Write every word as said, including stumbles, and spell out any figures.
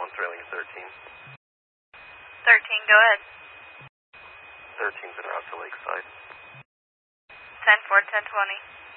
one trailing at thirteen. thirteen, go ahead. thirteen's en route to Lakeside. ten four, ten twenty.